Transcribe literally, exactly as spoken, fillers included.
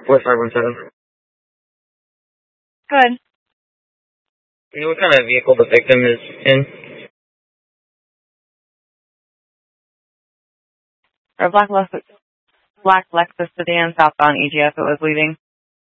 four five one seven. Good. You know what kind of vehicle the victim is in? A black Lexus, black Lexus sedan southbound E G F. It was leaving.